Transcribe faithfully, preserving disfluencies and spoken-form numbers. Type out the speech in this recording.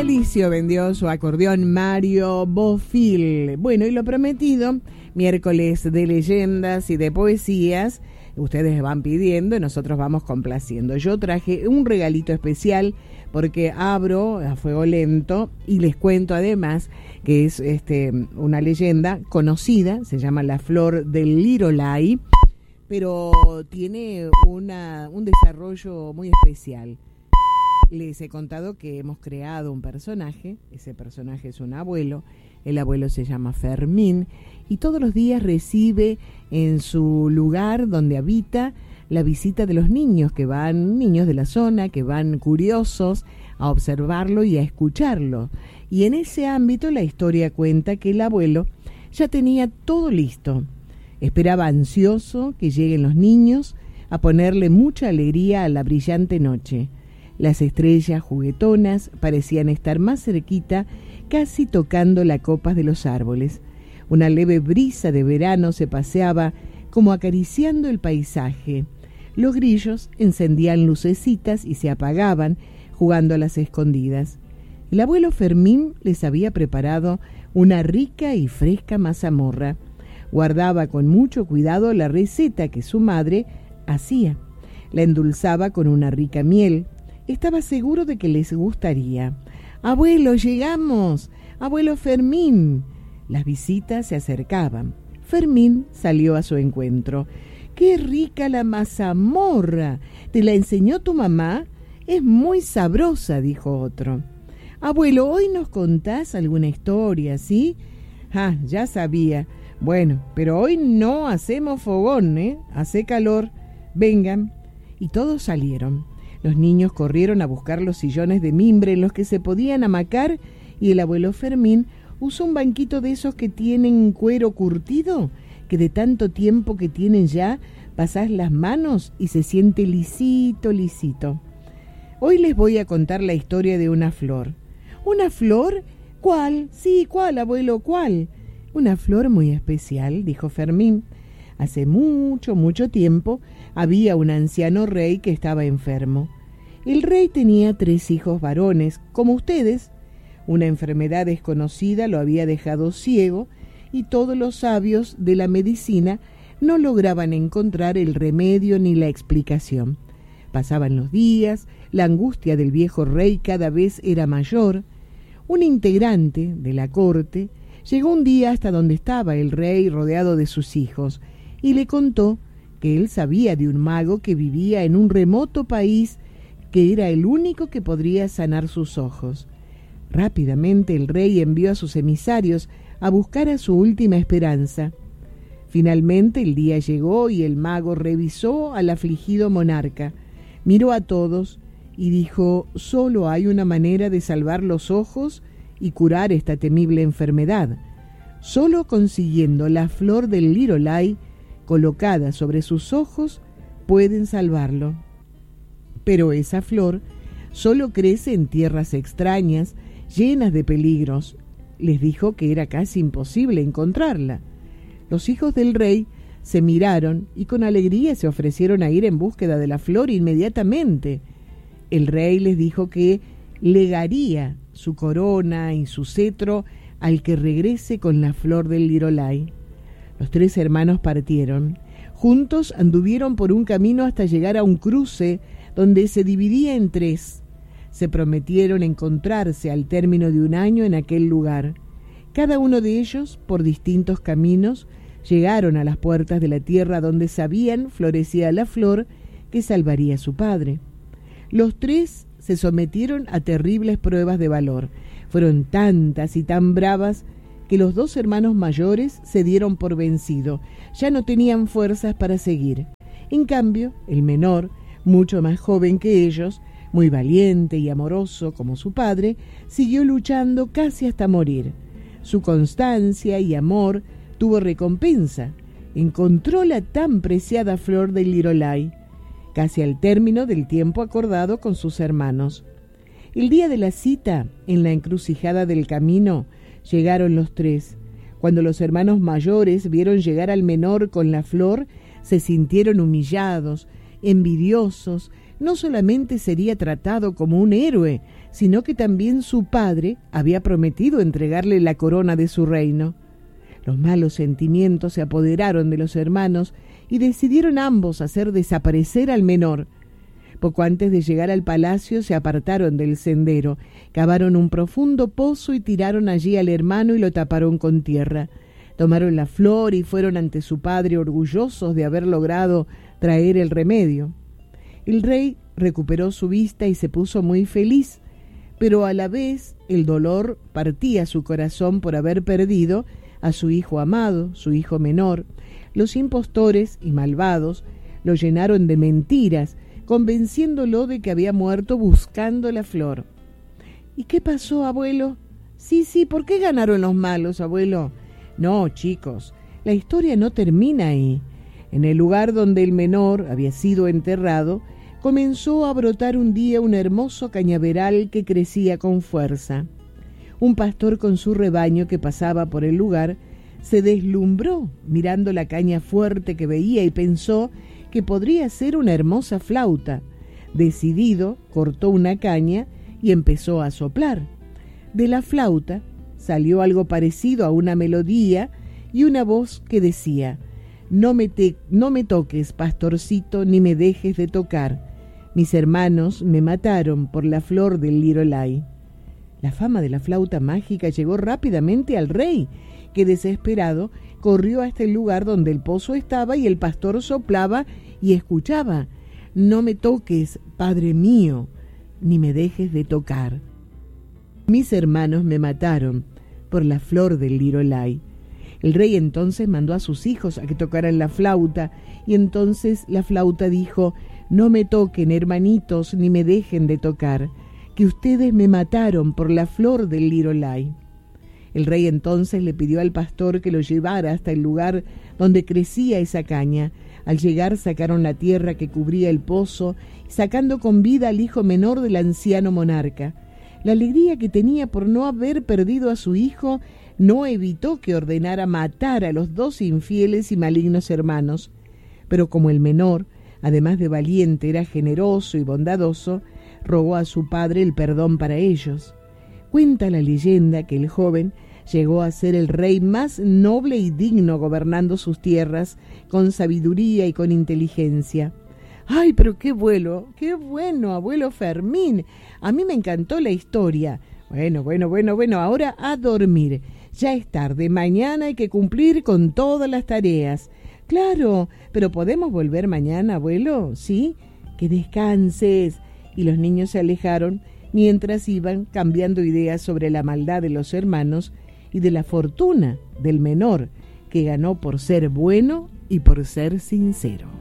natalicio vendió su acordeón Mario Bofill. Bueno, y lo prometido, miércoles de leyendas y de poesías, ustedes van pidiendo y nosotros vamos complaciendo. Yo traje un regalito especial porque abro a fuego lento y les cuento además que es este una leyenda conocida, se llama La Flor del Lirolai, pero tiene una, un desarrollo muy especial. Les he contado que hemos creado un personaje, ese personaje es un abuelo, el abuelo se llama Fermín y todos los días recibe en su lugar donde habita la visita de los niños que van, niños de la zona, que van curiosos a observarlo y a escucharlo. Y en ese ámbito la historia cuenta que el abuelo ya tenía todo listo, esperaba ansioso que lleguen los niños a ponerle mucha alegría a la brillante noche. Las estrellas juguetonas parecían estar más cerquita, casi tocando las copas de los árboles. Una leve brisa de verano se paseaba como acariciando el paisaje. Los grillos encendían lucecitas y se apagaban, jugando a las escondidas. El abuelo Fermín les había preparado una rica y fresca mazamorra. Guardaba con mucho cuidado la receta que su madre hacía. La endulzaba con una rica miel. Estaba seguro de que les gustaría. «Abuelo, llegamos. Abuelo Fermín». Las visitas se acercaban. Fermín salió a su encuentro. «¡Qué rica la mazamorra! ¿Te la enseñó tu mamá? Es muy sabrosa», dijo otro. «Abuelo, hoy nos contás alguna historia, ¿sí?» «Ah, ya sabía. Bueno, pero hoy no hacemos fogón, ¿eh? Hace calor. Vengan». Y todos salieron. Los niños corrieron a buscar los sillones de mimbre en los que se podían hamacar y el abuelo Fermín usó un banquito de esos que tienen cuero curtido, que de tanto tiempo que tienen ya, pasás las manos y se siente lisito, lisito. Hoy les voy a contar la historia de una flor. ¿Una flor? ¿Cuál? Sí, ¿cuál, abuelo? ¿Cuál? Una flor muy especial, dijo Fermín. Hace mucho, mucho tiempo había un anciano rey que estaba enfermo. El rey tenía tres hijos varones, como ustedes. Una enfermedad desconocida lo había dejado ciego y todos los sabios de la medicina no lograban encontrar el remedio ni la explicación. Pasaban los días, la angustia del viejo rey cada vez era mayor. Un integrante de la corte llegó un día hasta donde estaba el rey rodeado de sus hijos y le contó que él sabía de un mago que vivía en un remoto país que era el único que podría sanar sus ojos. Rápidamente el rey envió a sus emisarios a buscar a su última esperanza. Finalmente el día llegó y el mago revisó al afligido monarca, miró a todos y dijo: «Solo hay una manera de salvar los ojos y curar esta temible enfermedad. Solo consiguiendo la flor del Lirolai colocada sobre sus ojos pueden salvarlo. Pero esa flor solo crece en tierras extrañas, llenas de peligros». Les dijo que era casi imposible encontrarla. Los hijos del rey se miraron y con alegría se ofrecieron a ir en búsqueda de la flor inmediatamente. El rey les dijo que legaría su corona y su cetro al que regrese con la flor del Lirolai. Los tres hermanos partieron. Juntos anduvieron por un camino hasta llegar a un cruce donde se dividía en tres. Se prometieron encontrarse al término de un año en aquel lugar. Cada uno de ellos, por distintos caminos, llegaron a las puertas de la tierra donde sabían florecía la flor que salvaría a su padre. Los tres se sometieron a terribles pruebas de valor. Fueron tantas y tan bravas que los dos hermanos mayores se dieron por vencido. Ya no tenían fuerzas para seguir. En cambio, el menor, mucho más joven que ellos, muy valiente y amoroso como su padre, siguió luchando casi hasta morir. Su constancia y amor tuvo recompensa. Encontró la tan preciada flor del Lirolai, casi al término del tiempo acordado con sus hermanos. El día de la cita, en la encrucijada del camino, llegaron los tres. Cuando los hermanos mayores vieron llegar al menor con la flor, se sintieron humillados, envidiosos. No solamente sería tratado como un héroe, sino que también su padre había prometido entregarle la corona de su reino. Los malos sentimientos se apoderaron de los hermanos y decidieron ambos hacer desaparecer al menor. Poco antes de llegar al palacio se apartaron del sendero, cavaron un profundo pozo y tiraron allí al hermano y lo taparon con tierra. Tomaron la flor y fueron ante su padre orgullosos de haber logrado traer el remedio. El rey recuperó su vista y se puso muy feliz, pero a la vez el dolor partía su corazón por haber perdido a su hijo amado, su hijo menor. Los impostores y malvados lo llenaron de mentiras, convenciéndolo de que había muerto buscando la flor. ¿Y qué pasó, abuelo? Sí, sí, ¿por qué ganaron los malos, abuelo? No, chicos, la historia no termina ahí. En el lugar donde el menor había sido enterrado, comenzó a brotar un día un hermoso cañaveral que crecía con fuerza. Un pastor con su rebaño que pasaba por el lugar se deslumbró mirando la caña fuerte que veía y pensó que podría ser una hermosa flauta. Decidido, cortó una caña y empezó a soplar. De la flauta salió algo parecido a una melodía y una voz que decía: No me, te, no me toques, pastorcito, ni me dejes de tocar. Mis hermanos me mataron por la flor del lirolay. La fama de la flauta mágica llegó rápidamente al rey, que desesperado corrió hasta el lugar donde el pozo estaba y el pastor soplaba y escuchaba: No me toques, padre mío, ni me dejes de tocar. Mis hermanos me mataron por la flor del lirolay. El rey entonces mandó a sus hijos a que tocaran la flauta, y entonces la flauta dijo: No me toquen, hermanitos, ni me dejen de tocar, que ustedes me mataron por la flor del lirolay. El rey entonces le pidió al pastor que lo llevara hasta el lugar donde crecía esa caña. Al llegar sacaron la tierra que cubría el pozo, sacando con vida al hijo menor del anciano monarca. La alegría que tenía por no haber perdido a su hijo no evitó que ordenara matar a los dos infieles y malignos hermanos. Pero como el menor, además de valiente, era generoso y bondadoso, rogó a su padre el perdón para ellos. Cuenta la leyenda que el joven llegó a ser el rey más noble y digno gobernando sus tierras con sabiduría y con inteligencia. ¡Ay, pero qué bueno! ¡Qué bueno, abuelo Fermín! A mí me encantó la historia. Bueno, bueno, bueno, bueno, ahora a dormir. Ya es tarde, mañana hay que cumplir con todas las tareas. Claro, pero ¿podemos volver mañana, abuelo? ¿Sí? Que descanses. Y los niños se alejaron mientras iban cambiando ideas sobre la maldad de los hermanos y de la fortuna del menor, que ganó por ser bueno y por ser sincero.